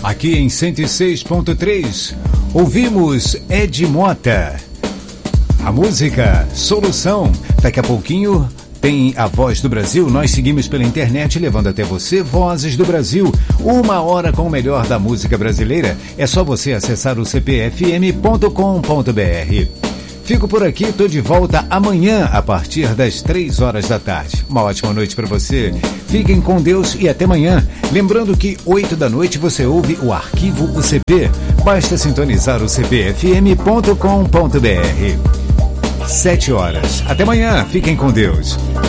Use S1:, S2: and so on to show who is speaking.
S1: Aqui em 106.3, ouvimos Ed Mota. A música Solução. Daqui a pouquinho tem a Voz do Brasil. Nós seguimos pela internet levando até você Vozes do Brasil. 1 hora com o melhor da música brasileira. É só você acessar o cpfm.com.br. Fico por aqui, tô de volta amanhã a partir das 3 horas da tarde. Uma ótima noite para você. Fiquem com Deus e até amanhã. Lembrando que 8 da noite você ouve o Arquivo UCP. Basta sintonizar o cpfm.com.br. 7 horas. Até amanhã. Fiquem com Deus.